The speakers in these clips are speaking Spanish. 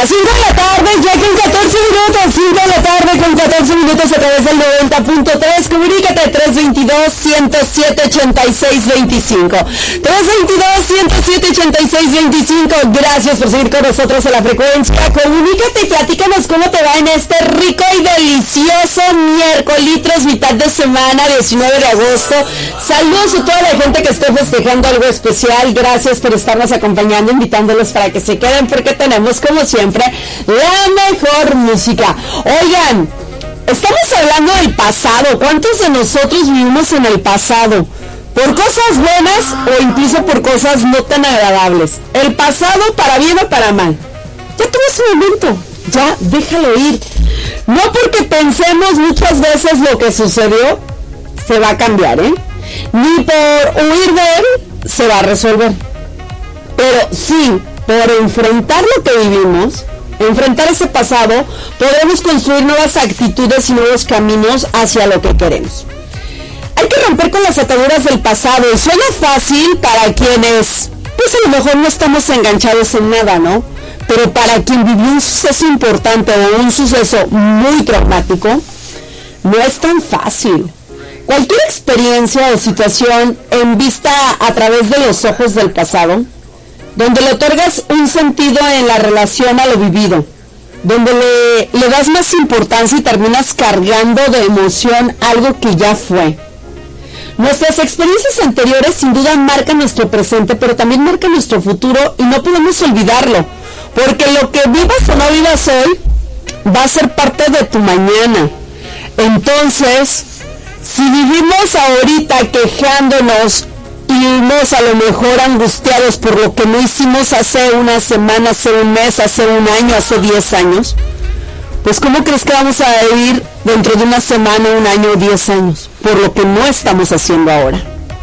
Las 5 de la tarde, ya con 14 minutos, 5 de la tarde con 14 minutos a través del 90.3, comunícate 322-107-8625, 322-107-8625, gracias por seguir con nosotros en la frecuencia, comunícate y platícanos cómo te va en este rico y delicioso miércoles, mitad de semana, 19 de agosto, saludos a toda la gente que esté festejando algo especial, gracias por estarnos acompañando, invitándolos para que se queden porque tenemos como siempre la mejor música. Oigan, estamos hablando del pasado. ¿Cuántos de nosotros vivimos en el pasado? Por cosas buenas o incluso por cosas no tan agradables. El pasado para bien o para mal. Ya tuvo su momento, ya déjalo ir. No porque pensemos muchas veces lo que sucedió se va a cambiar, ni por huir de él se va a resolver. Pero sí, por enfrentar lo que vivimos, enfrentar ese pasado, podremos construir nuevas actitudes y nuevos caminos hacia lo que queremos. Hay que romper con las ataduras del pasado. Y suena fácil para quienes, pues a lo mejor no estamos enganchados en nada, ¿no? Pero para quien vivió un suceso importante o un suceso muy traumático, no es tan fácil. Cualquier experiencia o situación en vista a través de los ojos del pasado, donde le otorgas un sentido en la relación a lo vivido, donde le das más importancia y terminas cargando de emoción algo que ya fue. Nuestras experiencias anteriores sin duda marcan nuestro presente, pero también marcan nuestro futuro y no podemos olvidarlo, porque lo que vivas o no vivas hoy va a ser parte de tu mañana. Entonces, si vivimos ahorita quejándonos y vivimos a lo mejor angustiados por lo que no hicimos hace una semana, hace un mes, hace un año, hace 10 años, pues ¿cómo crees que vamos a vivir dentro de una semana, un año o 10 años? Por lo que no estamos haciendo ahora.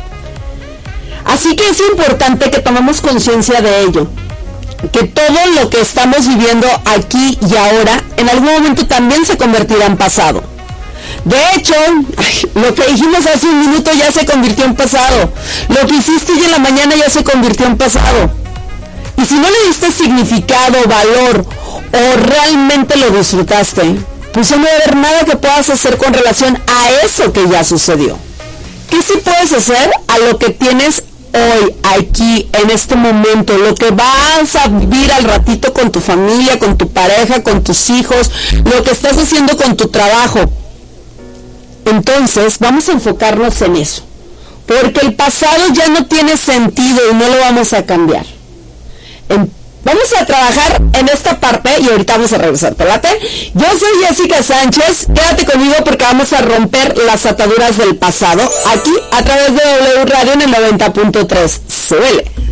Así que es importante que tomemos conciencia de ello, que todo lo que estamos viviendo aquí y ahora, en algún momento también se convertirá en pasado. De hecho, lo que dijimos hace un minuto ya se convirtió en pasado. Lo que hiciste hoy en la mañana ya se convirtió en pasado. Y si no le diste significado, valor o realmente lo disfrutaste, pues no va a haber nada que puedas hacer con relación a eso que ya sucedió. ¿Qué sí puedes hacer a lo que tienes hoy, aquí, en este momento? Lo que vas a vivir al ratito con tu familia, con tu pareja, con tus hijos, lo que estás haciendo con tu trabajo. Entonces, vamos a enfocarnos en eso, porque el pasado ya no tiene sentido y no lo vamos a cambiar. Vamos a trabajar en esta parte y ahorita vamos a regresar, ¿te late? Yo soy Jessica Sánchez, quédate conmigo porque vamos a romper las ataduras del pasado, aquí a través de W Radio en el 90.3. ¡Súbele!